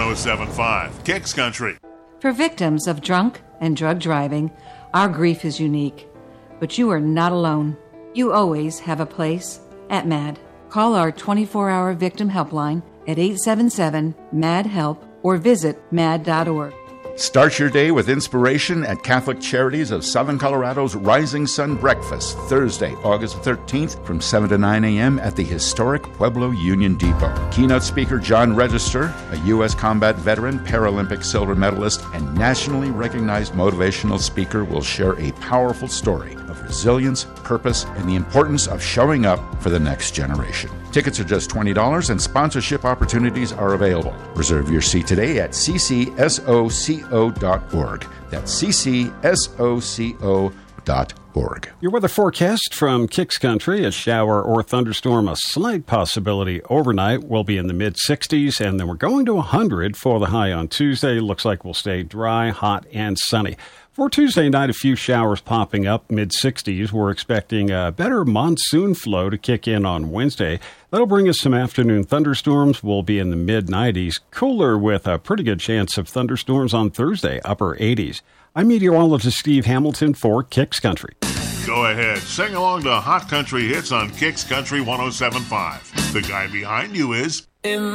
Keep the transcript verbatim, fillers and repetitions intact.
oh seven point five, Kicks Country. For victims of drunk and drug driving, our grief is unique. But you are not alone. You always have a place at M A D. Call our twenty-four hour victim helpline at eight seven seven, M A D, HELP or visit mad dot org. Start your day with inspiration at Catholic Charities of Southern Colorado's Rising Sun Breakfast, Thursday, August thirteenth from seven to nine a.m. at the historic Pueblo Union Depot. Keynote speaker John Register, a U S combat veteran, Paralympic silver medalist, and nationally recognized motivational speaker, will share a powerful story of resilience, purpose, and the importance of showing up for the next generation. Tickets are just twenty dollars and sponsorship opportunities are available. Reserve your seat today at c c soco dot org. That's c c soco dot org. Your weather forecast from Kicks Country: a shower or thunderstorm, a slight possibility overnight. Will be in the mid sixties, and then we're going to one hundred for the high on Tuesday. Looks like we'll stay dry, hot, and sunny. For Tuesday night, a few showers popping up, mid sixties. We're expecting a better monsoon flow to kick in on Wednesday. That'll bring us some afternoon thunderstorms. We'll be in the mid nineties. Cooler with a pretty good chance of thunderstorms on Thursday, upper eighties. I'm meteorologist Steve Hamilton for Kicks Country. Go ahead, sing along to Hot Country Hits on Kicks Country one oh seven point five. The guy behind you is...